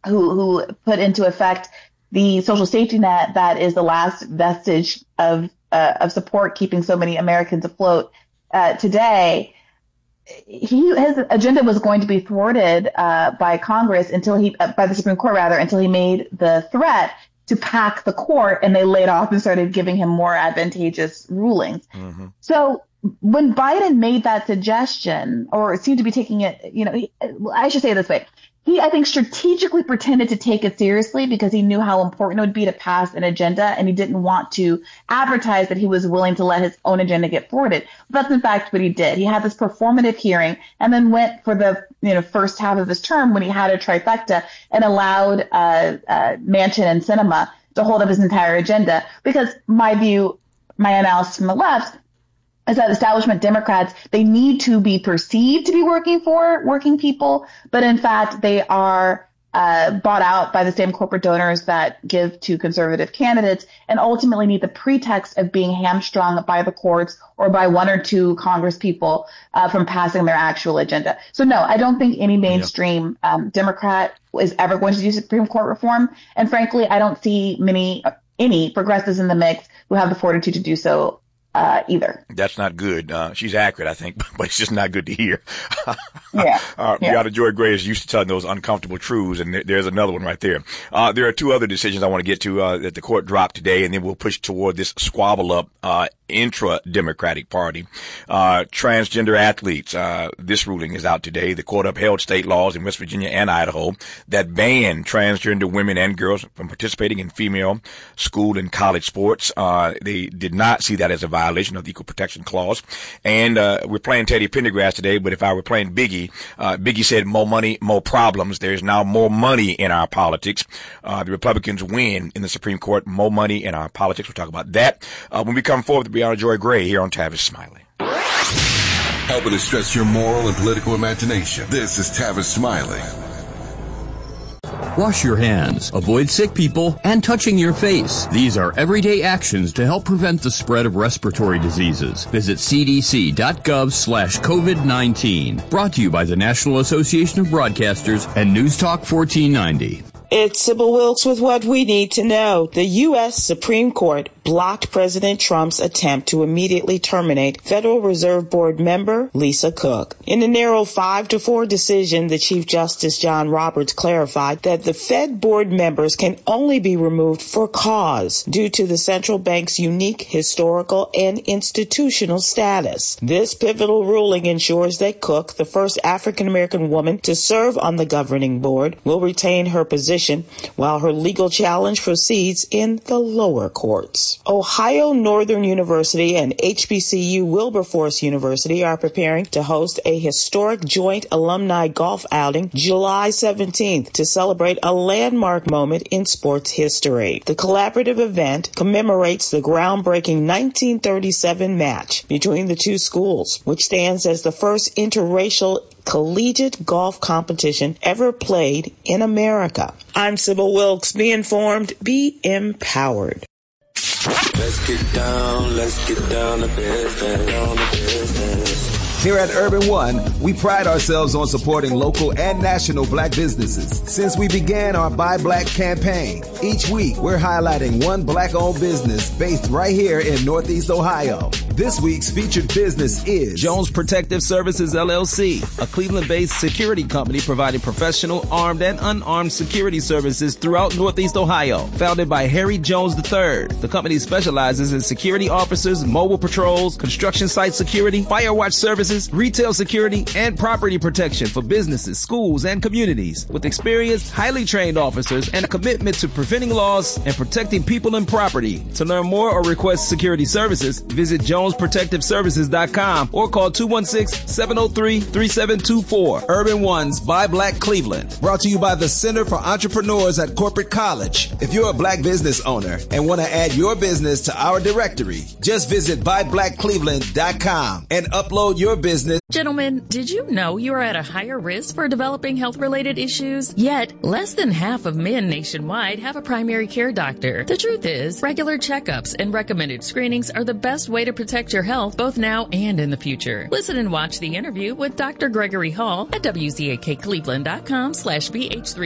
who put into effect the social safety net that is the last vestige of support keeping so many Americans afloat today. His agenda was going to be thwarted by Congress by the Supreme Court rather, until he made the threat to pack the court, and they laid off and started giving him more advantageous rulings. Mm-hmm. So when Biden made that suggestion, or seemed to be taking it, I should say it this way. He, I think, strategically pretended to take it seriously because he knew how important it would be to pass an agenda, and he didn't want to advertise that he was willing to let his own agenda get thwarted. But that's in fact what he did. He had this performative hearing and then went for the first half of his term when he had a trifecta and allowed Manchin and Sinema to hold up his entire agenda. Because my analysis from the left is that establishment Democrats, they need to be perceived to be working for working people, but in fact they are bought out by the same corporate donors that give to conservative candidates, and ultimately need the pretext of being hamstrung by the courts or by one or two Congress people from passing their actual agenda. So no, I don't think any mainstream Democrat is ever going to do Supreme Court reform, and frankly, I don't see any progressives in the mix who have the fortitude to do so either. That's not good. She's accurate, I think, but it's just not good to hear. Yeah. Breonna Joy Gray is used to telling those uncomfortable truths, and there's another one right there. There are two other decisions I want to get to that the court dropped today, and then we'll push toward this squabble up intra-Democratic Party. Transgender athletes, this ruling is out today. The court upheld state laws in West Virginia and Idaho that ban transgender women and girls from participating in female school and college sports. They did not see that as a violation of the Equal Protection Clause. And we're playing Teddy Pendergrass today, but if I were playing Biggie, Biggie said more money, more problems. There's now more money in our politics. The Republicans win in the Supreme Court, more money in our politics. We'll talk about that when we come forward with Breonna Joy Gray here on Tavis Smiley. Helping to stretch your moral and political imagination. This is Tavis Smiley. Wash your hands, avoid sick people, and touching your face. These are everyday actions to help prevent the spread of respiratory diseases. Visit cdc.gov/COVID-19. Brought to you by the National Association of Broadcasters and News Talk 1490. It's Sybil Wilkes with what we need to know. The U.S. Supreme Court blocked President Trump's attempt to immediately terminate Federal Reserve Board member Lisa Cook. In a narrow 5-4 decision, the Chief Justice John Roberts clarified that the Fed board members can only be removed for cause due to the central bank's unique historical and institutional status. This pivotal ruling ensures that Cook, the first African-American woman to serve on the governing board, will retain her position while her legal challenge proceeds in the lower courts. Ohio Northern University and HBCU Wilberforce University are preparing to host a historic joint alumni golf outing July 17th to celebrate a landmark moment in sports history. The collaborative event commemorates the groundbreaking 1937 match between the two schools, which stands as the first interracial collegiate golf competition ever played in America. I'm Sybil Wilkes. Be informed, be empowered. Let's get down to business. Here at Urban One, we pride ourselves on supporting local and national black businesses. Since we began our Buy Black campaign, each week we're highlighting one black-owned business based right here in Northeast Ohio. This week's featured business is Jones Protective Services, LLC, a Cleveland-based security company providing professional, armed, and unarmed security services throughout Northeast Ohio. Founded by Harry Jones III, the company specializes in security officers, mobile patrols, construction site security, fire watch services, retail security, and property protection for businesses, schools, and communities. With experienced, highly trained officers and a commitment to preventing loss and protecting people and property. To learn more or request security services, visit JonesProtectiveServices.com or call 216-703-3724. Urban One's Buy Black Cleveland. Brought to you by the Center for Entrepreneurs at Corporate College. If you're a black business owner and want to add your business to our directory, just visit BuyBlackCleveland.com and upload your business. Gentlemen, did you know you are at a higher risk for developing health-related issues? Yet, less than half of men nationwide have a primary care doctor. The truth is, regular checkups and recommended screenings are the best way to protect your health both now and in the future. Listen and watch the interview with Dr. Gregory Hall at WZAKCleveland.com/BH3.